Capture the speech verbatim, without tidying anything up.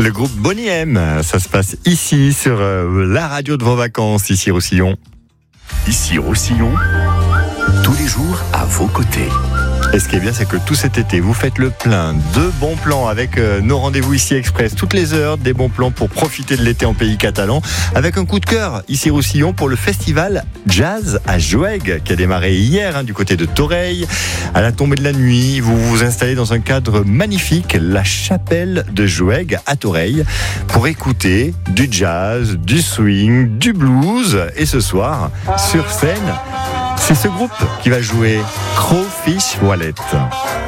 Le groupe Boney M, ça se passe ici sur euh, la radio de vos vacances, ici Roussillon. Ici Roussillon, tous les jours à vos côtés. Et ce qui est bien, c'est que tout cet été, vous faites le plein de bons plans avec euh, nos rendez-vous ici express. Toutes les heures, des bons plans pour profiter de l'été en pays catalan. Avec un coup de cœur ici Roussillon pour le festival Jazz à Joueg qui a démarré hier hein, du côté de Toreil. À la tombée de la nuit, vous vous installez dans un cadre magnifique, la chapelle de Joueg à Toreil, pour écouter du jazz, du swing, du blues. Et ce soir, sur scène, c'est ce groupe qui va jouer Crawfish Wallet.